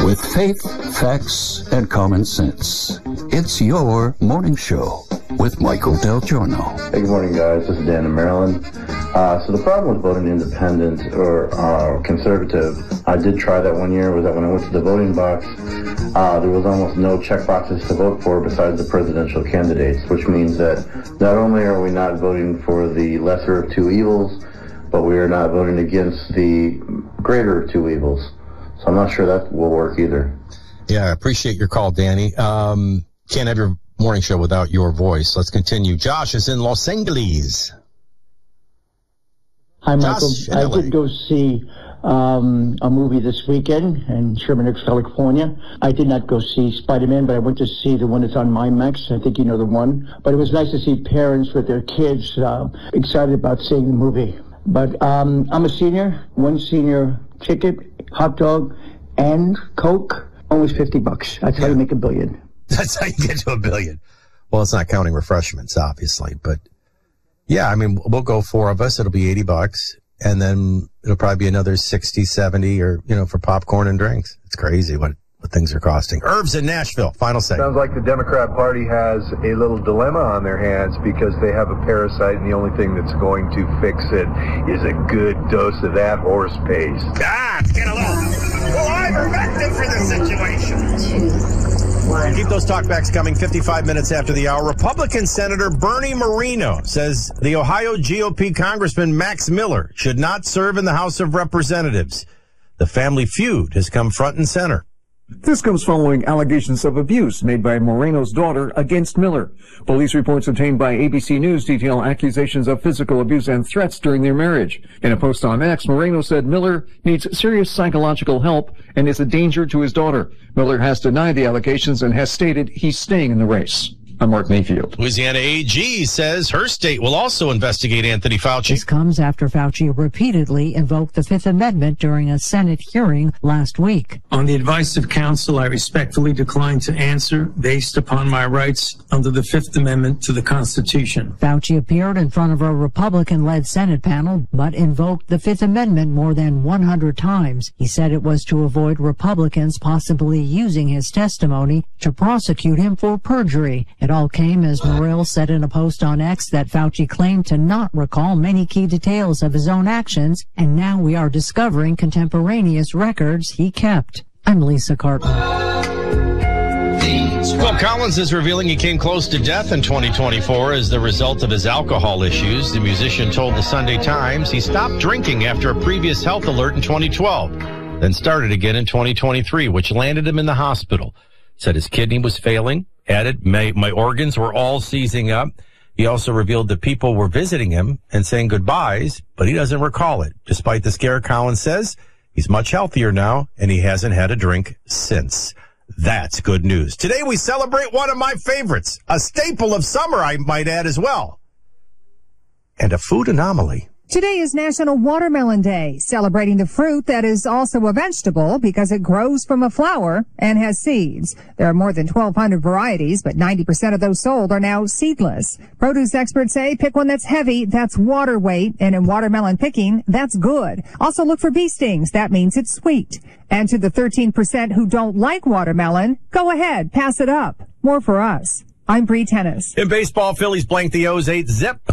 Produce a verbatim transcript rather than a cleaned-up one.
With faith, facts, and common sense. It's your morning show with Michael Del Giorno. Hey, good morning, guys. This is Dan in Maryland. Uh, so the problem with voting independent or uh, conservative, I did try that one year, was that when I went to the voting box, uh, there was almost no check boxes to vote for besides the presidential candidates, which means that not only are we not voting for the lesser of two evils, but we are not voting against the greater of two evils. So I'm not sure that will work either. Yeah, I appreciate your call, Danny. Um, can't have your morning show without your voice. Let's continue. Josh is in Los Angeles. Hi, Michael. Josh, I did go see um, a movie this weekend in Sherman Oaks, California. I did not go see Spider-Man, but I went to see the one that's on MyMax. I think you know the one. But it was nice to see parents with their kids uh, excited about seeing the movie. But um, I'm a senior. One senior ticket, hot dog, and Coke, almost fifty bucks. That's how Yeah. you make a billion. That's how you get to a billion. Well, it's not counting refreshments, obviously, but yeah, I mean, we'll go four of us. It'll be eighty bucks, and then it'll probably be another sixty, seventy, or, you know, for popcorn and drinks. It's crazy what, what things are costing. Irv's in Nashville. Final segment. Sounds like the Democrat Party has a little dilemma on their hands because they have a parasite, and the only thing that's going to fix it is a good dose of that horse paste. Ah, let's get a little well, ivermectin for the situation. Keep those talkbacks coming. fifty-five minutes after the hour. Republican Senator Bernie Moreno says the Ohio G O P Congressman Max Miller should not serve in the House of Representatives. The family feud has come front and center. This comes following allegations of abuse made by Moreno's daughter against Miller. Police reports obtained by A B C News detail accusations of physical abuse and threats during their marriage. In a post on X, Moreno said Miller needs serious psychological help and is a danger to his daughter. Miller has denied the allegations and has stated he's staying in the race. I'm Mark Mayfield. Louisiana A G says her state will also investigate Anthony Fauci. This comes after Fauci repeatedly invoked the Fifth Amendment during a Senate hearing last week. On the advice of counsel, I respectfully decline to answer based upon my rights under the Fifth Amendment to the Constitution. Fauci appeared in front of a Republican-led Senate panel, but invoked the Fifth Amendment more than one hundred times. He said it was to avoid Republicans possibly using his testimony to prosecute him for perjury. It all came as Morrill said in a post on X that Fauci claimed to not recall many key details of his own actions, and now we are discovering contemporaneous records he kept. I'm Lisa Carton. Phil Collins is revealing he came close to death in twenty twenty-four as the result of his alcohol issues. The musician told the Sunday Times he stopped drinking after a previous health alert in twenty twelve, then started again in twenty twenty-three, which landed him in the hospital. Said his kidney was failing. Added, my, my organs were all seizing up. He also revealed that people were visiting him and saying goodbyes, but he doesn't recall it. Despite the scare, Collins says he's much healthier now, and he hasn't had a drink since. That's good news. Today we celebrate one of my favorites, a staple of summer, I might add as well, and a food anomaly. Today is National Watermelon Day, celebrating the fruit that is also a vegetable because it grows from a flower and has seeds. There are more than twelve hundred varieties, but ninety percent of those sold are now seedless. Produce experts say pick one that's heavy, that's water weight, and in watermelon picking, that's good. Also look for bee stings, that means it's sweet. And to the thirteen percent who don't like watermelon, go ahead, pass it up. More for us. I'm Bree Tennis. In baseball, Phillies blanked the O's eight zip.